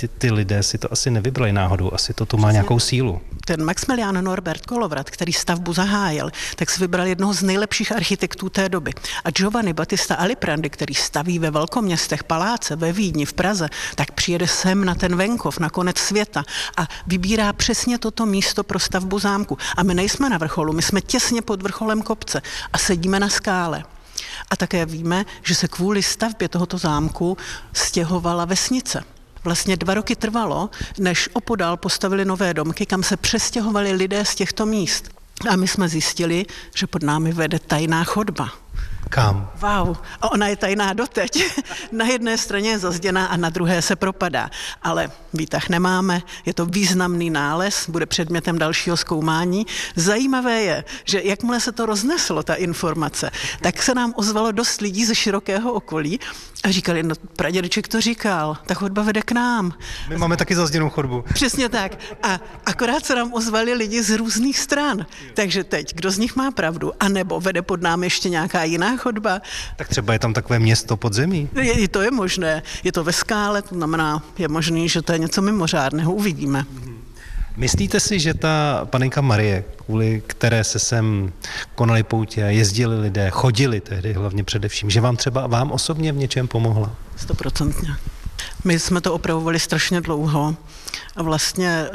ty lidé si to asi nevybrali náhodou, asi to má nějakou sílu. Ten Maximilian Norbert Kolovrat, který stavbu zahájil, tak si vybral jednoho z nejlepších architektů té doby. A Giovanni Battista Aliprandi, který staví ve velkoměstech paláce, ve Vídni, v Praze, tak přijede sem na ten venkov, na konec světa a vybírá přesně toto místo pro stavbu zámku. A my nejsme na vrcholu, my jsme těsně pod vrcholem kopce a sedíme na skále. A také víme, že se kvůli stavbě tohoto zámku stěhovala vesnice. Vlastně 2 roky trvalo, než opodál postavili nové domky, kam se přestěhovali lidé z těchto míst. A my jsme zjistili, že pod námi vede tajná chodba. Kam? Wow, a ona je tajná doteď. Na jedné straně je zazděná a na druhé se propadá. Ale výtah nemáme, je to významný nález, bude předmětem dalšího zkoumání. Zajímavé je, že jakmile se to rozneslo, ta informace, tak se nám ozvalo dost lidí ze širokého okolí a říkali, no pradědeček to říkal, ta chodba vede k nám. My máme taky zazděnou chodbu. Přesně tak. A akorát se nám ozvali lidi z různých stran. Takže teď, kdo z nich má pravdu? A nebo vede pod námi ještě nějaká jiná chodba? Tak třeba je tam takové město pod zemí. I to je možné. Je to ve skále, to znamená, je možný, že to je něco mimořádného. Uvidíme. Myslíte si, že ta panenka Marie, kvůli které se sem konaly poutě, jezdili lidé, chodili tehdy hlavně především, že vám osobně v něčem pomohla? 100%. My jsme to opravovali strašně dlouho a vlastně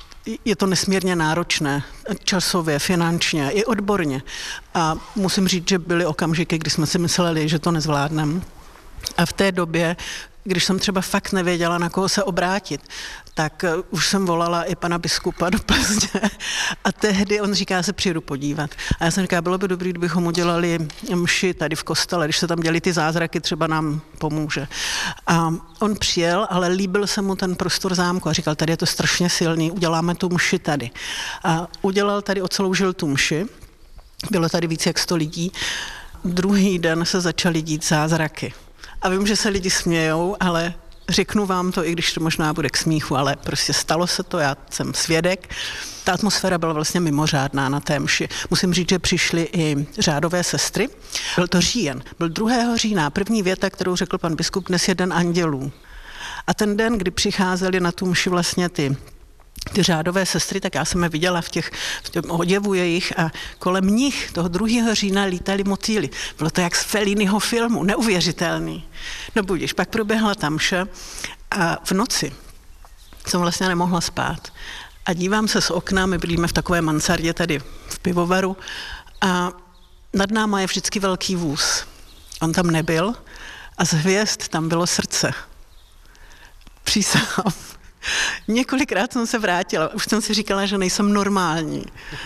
je to nesmírně náročné, časově, finančně i odborně. A musím říct, že byly okamžiky, kdy jsme si mysleli, že to nezvládneme. A v té době, když jsem třeba fakt nevěděla, na koho se obrátit, tak už jsem volala i pana biskupa do Plzně a tehdy on říká, já se přijedu podívat. A já jsem říkala, bylo by dobré, kdybychom udělali mši tady v kostele, když se tam děli ty zázraky, třeba nám pomůže. A on přijel, ale líbil se mu ten prostor zámku a říkal, tady je to strašně silný, uděláme tu mši tady. A udělal tady, odsloužil tu mši, bylo tady víc jak 100 lidí. Druhý den se začaly dít zázraky. A vím, že se lidi smějou, ale řeknu vám to, i když to možná bude k smíchu, ale prostě stalo se to, já jsem svědek. Ta atmosféra byla vlastně mimořádná na té mši. Musím říct, že přišly i řádové sestry. Byl to říjen. Byl 2. října. První věta, kterou řekl pan biskup, dnes je den andělů. A ten den, kdy přicházeli na tu mši vlastně ty řádové sestry, tak já jsem je viděla v tom oděvu jejich a kolem nich toho 2. října lítali motýly. Bylo to jak z Felliniho filmu, neuvěřitelný. No budiš, pak proběhla ta mše a v noci jsem vlastně nemohla spát. A dívám se z okna, my bydlíme v takové mansardě tady v pivovaru a nad náma je vždycky velký vůz. On tam nebyl a z hvězd tam bylo srdce. Přísahám. Několikrát jsem se vrátila, už jsem si říkala, že nejsem normální.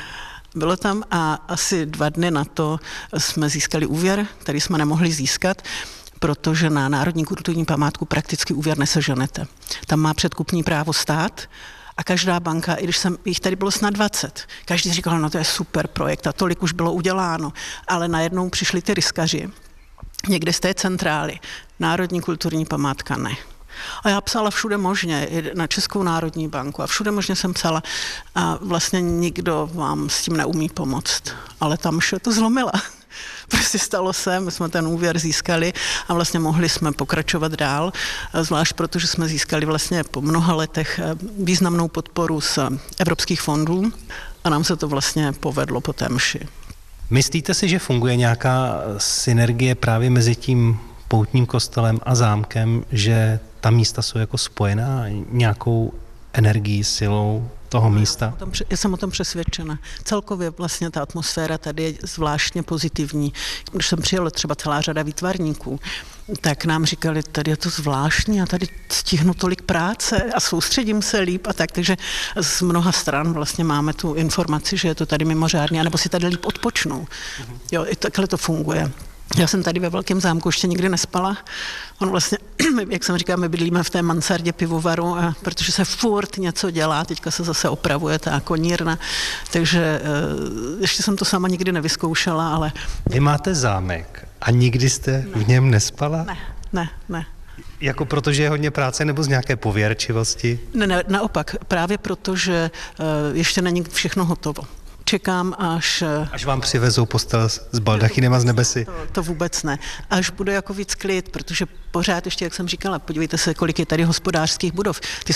Bylo tam a asi 2 dny na to jsme získali úvěr, který jsme nemohli získat, protože na Národní kulturní památku prakticky úvěr neseženete. Tam má předkupní právo stát a každá banka, i když jich tady bylo snad 20, každý říkal, no to je super projekt a tolik už bylo uděláno, ale najednou přišli ty ryskaři, někde z té centrály, Národní kulturní památka ne. A já psala všude možně, i na Českou národní banku a všude možně jsem psala a vlastně nikdo vám s tím neumí pomoct. Ale tam vše to zlomila. Prostě stalo se, my jsme ten úvěr získali a vlastně mohli jsme pokračovat dál, zvlášť protože jsme získali vlastně po mnoha letech významnou podporu z evropských fondů a nám se to vlastně povedlo po té mši. Myslíte si, že funguje nějaká synergie právě mezi tím poutním kostelem a zámkem, že ta místa jsou jako spojená nějakou energií, silou toho místa? Já jsem o tom přesvědčena. Celkově vlastně ta atmosféra tady je zvláštně pozitivní. Když jsem přijela třeba celá řada výtvarníků, tak nám říkali, tady je to zvláštní a tady stihnu tolik práce a soustředím se líp a tak, takže z mnoha stran vlastně máme tu informaci, že je to tady mimořádné, anebo si tady líp odpočnou. Jo, i takhle to funguje. Já jsem tady ve Velkém zámku ještě nikdy nespala. On vlastně, jak jsem říkala, my bydlíme v té mansardě pivovaru, a protože se furt něco dělá, teďka se zase opravuje ta konírna, takže ještě jsem to sama nikdy nevyzkoušela, ale... Vy máte zámek a nikdy jste v něm nespala? Ne. Jako protože je hodně práce nebo z nějaké pověrčivosti? Ne, naopak, právě protože ještě není všechno hotovo. Čekám, až vám přivezou postel s baldachinem a z nebesy. To vůbec ne. Až bude jako víc klid, protože pořád ještě, jak jsem říkala, podívejte se, kolik je tady hospodářských budov. Ty